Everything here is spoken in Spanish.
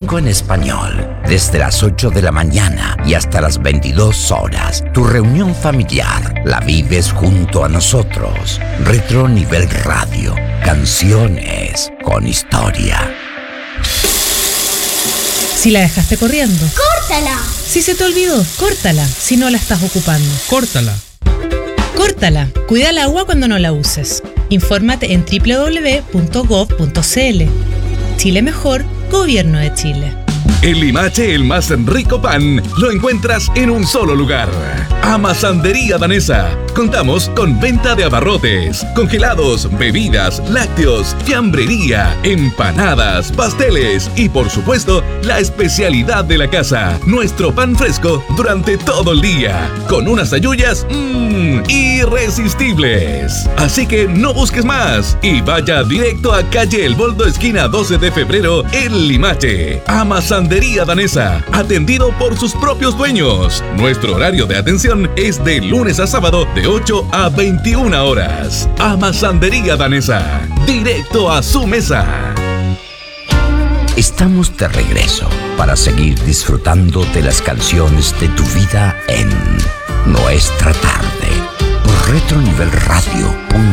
Bingo en español. Desde las 8 de la mañana y hasta las 22 horas. Tu reunión familiar la vives junto a nosotros. Retro Nivel Radio. Canciones con historia. Si la dejaste corriendo, ¡córtala! Si se te olvidó, córtala. Si no la estás ocupando, córtala. Córtala. Cuida el agua cuando no la uses. Infórmate en www.gov.cl. Chile Mejor, Gobierno de Chile. En Limache, el más rico pan lo encuentras en un solo lugar. Amasandería Danesa. Contamos con venta de abarrotes, congelados, bebidas, lácteos, fiambrería, empanadas, pasteles y, por supuesto, la especialidad de la casa, nuestro pan fresco durante todo el día, con unas ayuyas irresistibles. Así que no busques más y vaya directo a calle El Boldo, esquina 12 de febrero, en Limache. Amasandería Danesa, atendido por sus propios dueños. Nuestro horario de atención es de lunes a sábado de 8 a 21 horas. Amasandería Danesa, directo a su mesa. Estamos de regreso para seguir disfrutando de las canciones de tu vida en Nuestra Tarde por Retro Nivel Radio.